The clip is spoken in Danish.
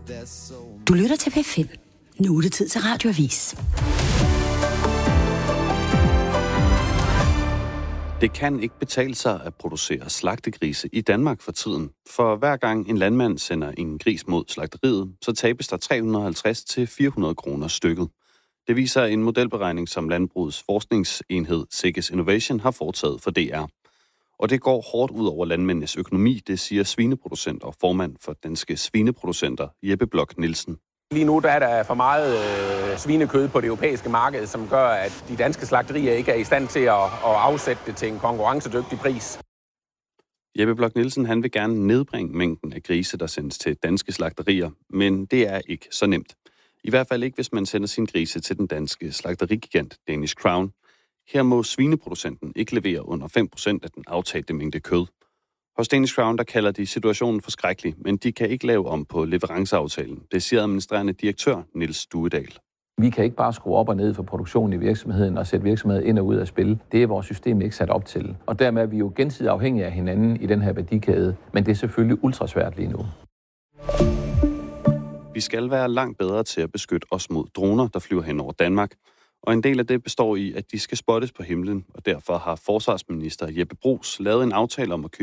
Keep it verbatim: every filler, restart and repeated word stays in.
Du lytter til P fem. Nu er det tid til Radioavis. Det kan ikke betale sig at producere slagtegrise i Danmark for tiden. For hver gang en landmand sender en gris mod slagteriet, så tabes der tre hundrede og halvtreds til fire hundrede kroner stykket. Det viser en modelberegning, som Landbrugets forskningsenhed Sikkes Innovation har foretaget for D R. Og det går hårdt ud over landmændenes økonomi, det siger svineproducent og formand for Danske Svineproducenter, Jeppe Bloch Nielsen. Lige nu der er der for meget øh, svinekød på det europæiske marked, som gør, at de danske slagterier ikke er i stand til at, at afsætte det til en konkurrencedygtig pris. Jeppe Bloch Nielsen han vil gerne nedbringe mængden af grise, der sendes til danske slagterier, men det er ikke så nemt. I hvert fald ikke, hvis man sender sin grise til den danske slagterigigant Danish Crown. Her må svineproducenten ikke levere under fem procent af den aftalte mængde kød. Hos Danish Crown, der kalder de situationen forskrækkelig, men de kan ikke lave om på leveranceaftalen. Det siger administrerende direktør Niels Duedal. Vi kan ikke bare skrue op og ned for produktionen i virksomheden og sætte virksomheden ind og ud af spil. Det er vores system ikke sat op til. Og dermed er vi jo gensidigt afhængige af hinanden i den her værdikæde. Men det er selvfølgelig ultrasvært lige nu. Vi skal være langt bedre til at beskytte os mod droner, der flyver hen over Danmark. Og en del af det består i, at de skal spottes på himlen, og derfor har forsvarsminister Jeppe Bruus lavet en aftale om at købe